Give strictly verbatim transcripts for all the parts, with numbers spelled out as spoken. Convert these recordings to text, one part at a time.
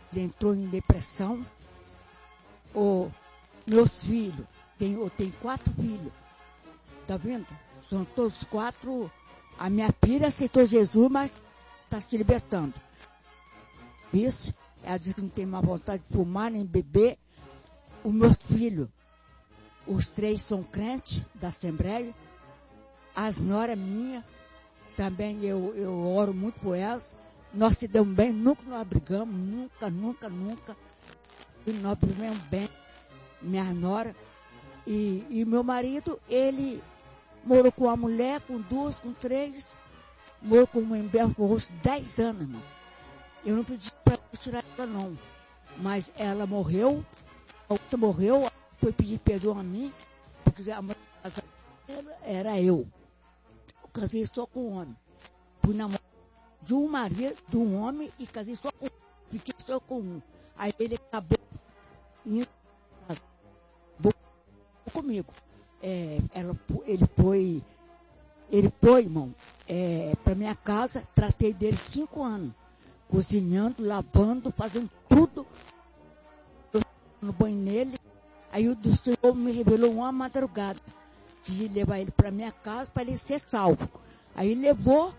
ele entrou em depressão. O, meus filhos, tem, eu tenho quatro filhos, tá vendo? São todos quatro. A minha filha aceitou Jesus, mas está se libertando. Isso, ela diz que não tem mais vontade de fumar nem beber. Os meus filhos, os três são crentes da Assembleia. As noras minhas, também eu, eu oro muito por elas. Nós se damos bem, nunca nós brigamos, nunca, nunca, nunca. E nós vivemos bem, minha nora. E, e meu marido, ele morou com uma mulher, com duas, com três. Morou com uma mulher por uns dez anos, irmão. Eu não pedi para tirar ela, não. Mas ela morreu, a outra morreu, foi pedir perdão a mim, porque a mulher era eu. Eu casei só com um homem. Fui namorar de um marido, de um homem, e casei só com um. Fiquei só com um. Aí ele acabou indo comigo. É, ela, ele foi, ele foi, irmão, é, para minha casa, tratei dele cinco anos. Cozinhando, lavando, fazendo tudo. Eu no banho nele. Aí o do Senhor me revelou uma madrugada de levar ele para minha casa para ele ser salvo. Aí levou,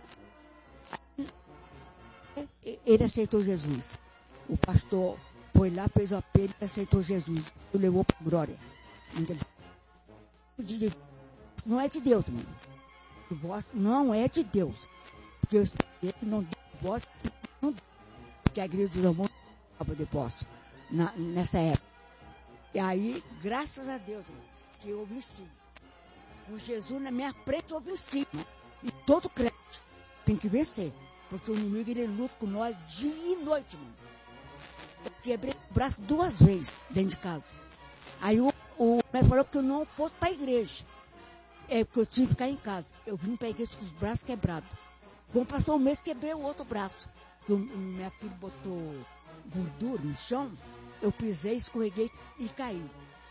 aí, ele aceitou Jesus. O pastor foi lá, fez o apelo e aceitou Jesus. O levou para a glória. Não é de Deus, mano. O divórcio não é de Deus. Porque eu espero que não deu divórcio, não deu. Porque a igreja dos amores não dava divórcio na, nessa época. E aí, graças a Deus, mano, que eu venci. Com Jesus na minha frente, eu venci. Mano. E todo crente tem que vencer. Porque o inimigo, ele luta com nós dia e noite, mano. Eu quebrei o braço duas vezes dentro de casa. Aí o, o médico falou que eu não fosse para a igreja. É porque eu tinha que ficar em casa. Eu vim para a igreja com os braços quebrados. Quando passou um mês, quebrei o outro braço. Que minha filha botou gordura no chão, eu pisei, escorreguei e caí.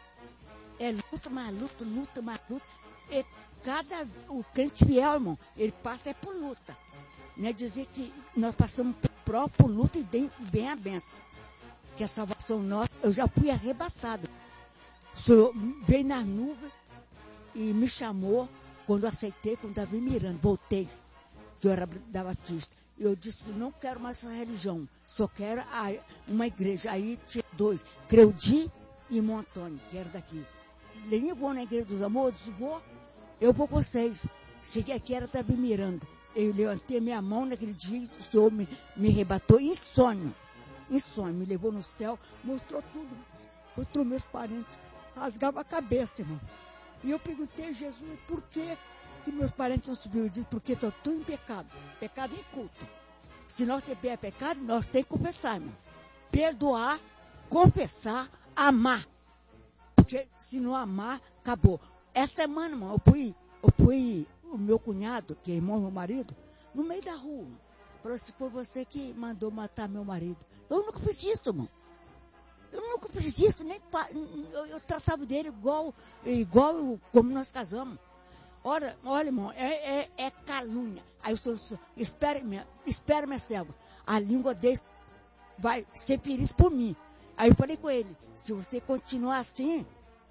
É luta, mais luta, luta, mais luta. E cada, o crente fiel, irmão, ele passa é por luta. Não é dizer que nós passamos por prova, por luta e vem a benção. Que a salvação nossa, eu já fui arrebatado. O Senhor veio nas nuvens e me chamou quando eu aceitei, quando estava me mirando, voltei, que eu era da Batista. Eu disse que não quero mais essa religião, só quero a, uma igreja. Aí tinha dois, Creudi e Montônio, que era daqui. Nem vou na igreja dos amores, disse, vou, eu vou com vocês. Cheguei aqui, era Davi Miranda. Eu levantei minha mão naquele dia, o Senhor me, me arrebatou em sonho. Em sonho, me levou no céu, mostrou tudo, mostrou meus parentes, rasgava a cabeça, irmão. E eu perguntei a Jesus, por que que meus parentes não subiram? Ele disse, porque estou tudo em pecado, pecado em culto. Se nós tiver pecado, nós temos que confessar, irmão. Perdoar, confessar, amar. Porque se não amar, acabou. Essa semana, irmão, eu fui, eu fui, o meu cunhado, que é irmão do meu marido, no meio da rua. Falou assim, foi você que mandou matar meu marido. Eu nunca fiz isso, irmão. Eu nunca fiz isso, nem eu, eu tratava dele igual, igual como nós casamos. Olha, olha, irmão, é, é, é calúnia. Aí o senhor, espere, minha, espere, minha serva. A língua dele vai ser ferida por mim. Aí eu falei com ele, se você continuar assim,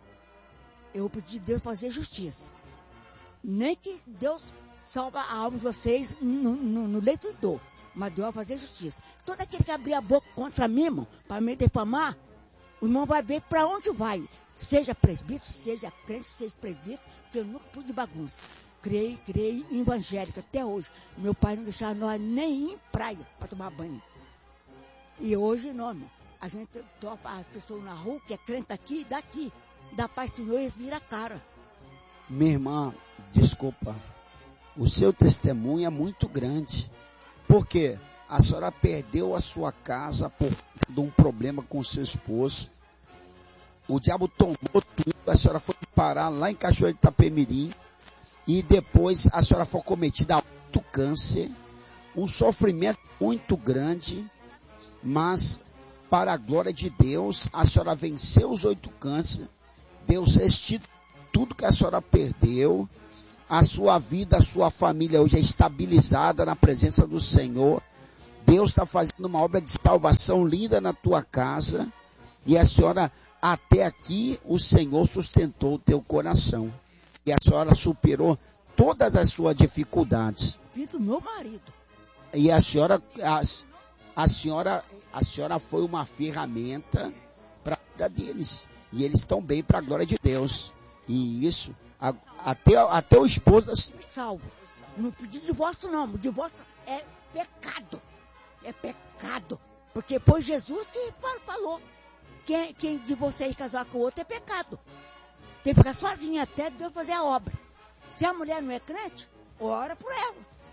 eu vou pedir a Deus fazer justiça. Nem que Deus salva a alma de vocês no, no, no leito de dor, mas Deus vai fazer justiça. Todo aquele que abrir a boca contra mim, irmão, para me defamar, o irmão vai ver para onde vai. Seja presbítero, seja crente, seja presbítero, porque eu nunca fui de bagunça. Criei, criei evangélica até hoje. Meu pai não deixava nós nem ir em praia para tomar banho. E hoje não, irmão. A gente topa as pessoas na rua, que é crente aqui e daqui. Da paz do Senhor, eles viram a cara. Minha irmã, desculpa. O seu testemunho é muito grande. Por quê? A senhora perdeu a sua casa por de um problema com o seu esposo. O diabo tomou tudo. A senhora foi parar lá em Cachoeira de Itapemirim. E depois a senhora foi cometida a muito câncer. Um sofrimento muito grande. Mas, para a glória de Deus, a senhora venceu os oito cânceres. Deus restituiu tudo que a senhora perdeu. A sua vida, a sua família hoje é estabilizada na presença do Senhor. Deus está fazendo uma obra de salvação linda na tua casa. E a senhora, até aqui, o Senhor sustentou o teu coração. E a senhora superou todas as suas dificuldades. Filho do meu marido. E a senhora, a, a senhora, a senhora foi uma ferramenta para a vida deles. E eles estão bem para a glória de Deus. E isso, a, até, até o esposo da senhora. Salvo. Não pedi divórcio não. O divórcio é pecado. É pecado. Porque foi Jesus que falou. Quem, quem de vocês casar com o outro é pecado. Tem que ficar sozinha até Deus fazer a obra. Se a mulher não é crente, ora por ela.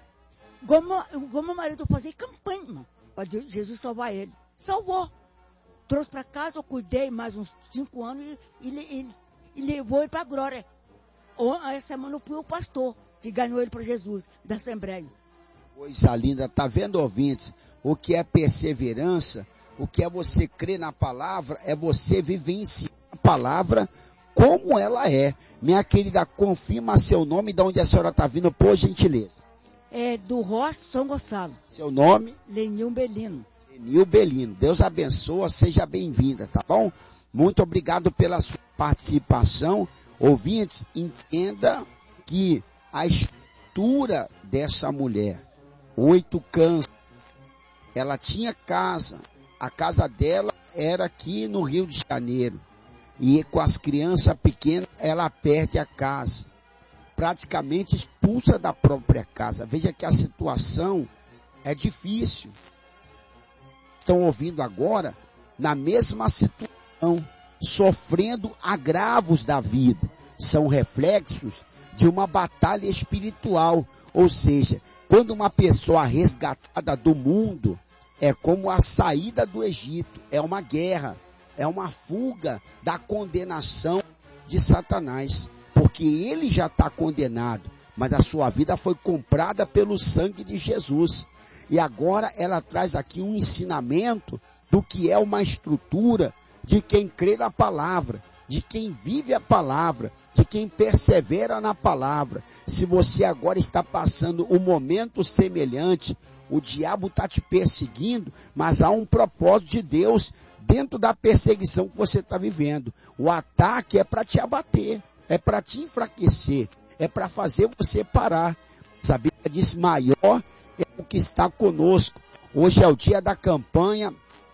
Como, como o marido fazia campanha, irmão, para Jesus salvar ele. Salvou. Trouxe para casa, eu cuidei mais uns cinco anos e, e, e, e levou ele para a glória. Essa semana eu fui o pastor que ganhou ele para Jesus, da Assembleia. Coisa linda, tá vendo, ouvintes? O que é perseverança, o que é você crer na palavra, é você vivenciar a palavra como ela é. Minha querida, confirma seu nome, de onde a senhora está vindo, por gentileza. É do Rocha São Gonçalo. Seu nome? Lenil Belino. Lenil Belino. Deus abençoe, seja bem-vinda, tá bom? Muito obrigado pela sua participação. Ouvintes, entenda que a estrutura dessa mulher, oito cânceres, ela tinha casa, a casa dela era aqui no Rio de Janeiro, e com as crianças pequenas, ela perde a casa, praticamente expulsa da própria casa. Veja que a situação é difícil. Estão ouvindo agora, na mesma situação, sofrendo agravos da vida. São reflexos de uma batalha espiritual. Ou seja, quando uma pessoa resgatada do mundo, é como a saída do Egito, é uma guerra, é uma fuga da condenação de Satanás, porque ele já está condenado, mas a sua vida foi comprada pelo sangue de Jesus. E agora ela traz aqui um ensinamento do que é uma estrutura de quem crê na palavra, de quem vive a palavra, de quem persevera na palavra. Se você agora está passando um momento semelhante, o diabo está te perseguindo, mas há um propósito de Deus dentro da perseguição que você está vivendo. O ataque é para te abater, é para te enfraquecer, é para fazer você parar. A Bíblia diz: maior é o que está conosco. Hoje é o dia da campanha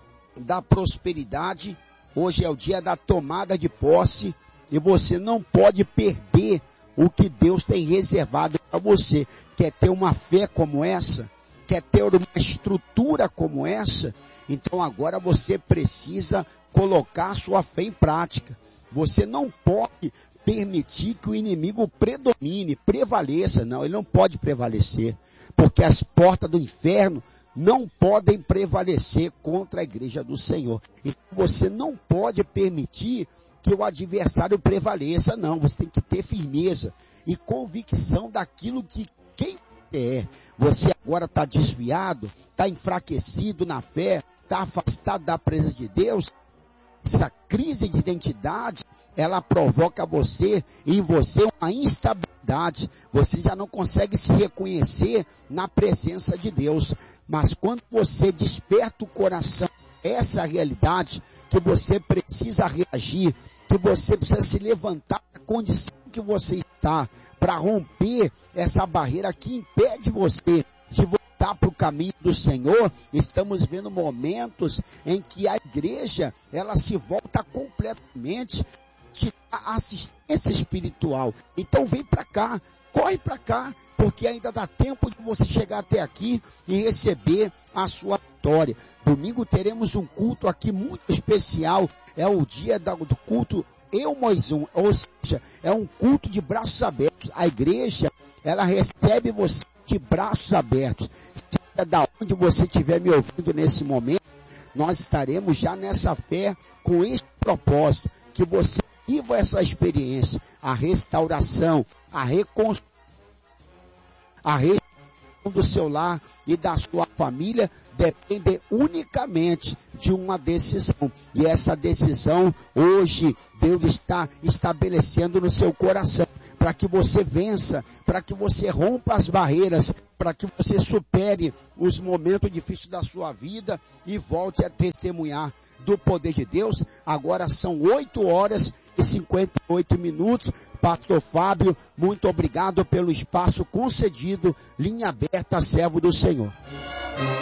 da prosperidade, hoje é o dia da tomada de posse, e você não pode perder o que Deus tem reservado para você. Quer ter uma fé como essa? Quer ter uma estrutura como essa? Então agora você precisa colocar a sua fé em prática. Você não pode permitir que o inimigo predomine, prevaleça. Não, ele não pode prevalecer, porque as portas do inferno não podem prevalecer contra a igreja do Senhor. Então você não pode permitir que o adversário prevaleça, não. Você tem que ter firmeza e convicção daquilo que quem é. Você agora está desviado, está enfraquecido na fé, está afastado da presença de Deus. Essa crise de identidade, ela provoca você, em você, uma instabilidade. Você já não consegue se reconhecer na presença de Deus. Mas quando você desperta o coração, essa realidade, que você precisa reagir, que você precisa se levantar da condição que você está, para romper essa barreira que impede você de voltar para o caminho do Senhor. Estamos vendo momentos em que a igreja, ela se volta completamente de assistência espiritual. Então vem para cá, corre para cá, porque ainda dá tempo de você chegar até aqui e receber a sua vitória. Domingo teremos um culto aqui muito especial, é o dia do culto Eu Mais Um, ou seja, é um culto de braços abertos. A igreja, ela recebe você de braços abertos. Seja da onde você estiver me ouvindo nesse momento, nós estaremos já nessa fé com esse propósito, que você viva essa experiência, a restauração, a reconstrução, a restauração do seu lar e da sua família depende unicamente de uma decisão. E essa decisão hoje Deus está estabelecendo no seu coração, para que você vença, para que você rompa as barreiras, para que você supere os momentos difíceis da sua vida e volte a testemunhar do poder de Deus. Agora são oito horas e cinquenta e oito minutos. Pastor Fábio, muito obrigado pelo espaço concedido. Linha aberta, servo do Senhor.